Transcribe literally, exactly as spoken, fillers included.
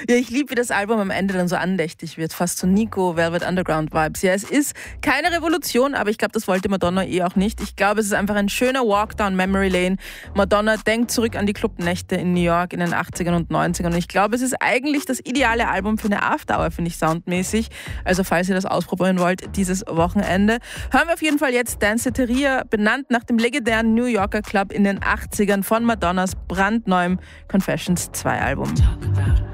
Ja, ich liebe, wie das Album am Ende dann so andächtig wird. Fast so Nico, Velvet Underground Vibes. Ja, es ist keine Revolution, aber ich glaube, das wollte Madonna eh auch nicht. Ich glaube, es ist einfach ein schöner Walk down Memory Lane. Madonna denkt zurück an die Clubnächte in New York in den achtzigern und neunzigern. Und ich glaube, es ist eigentlich das ideale Album für eine After-Hour, finde ich, soundmäßig. Also falls ihr das ausprobieren wollt, dieses Wochenende. Hören wir auf jeden Fall jetzt Danceteria, benannt nach dem legendären New Yorker Club in den achtzigern von Madonnas brandneuem Confessions zwei Album.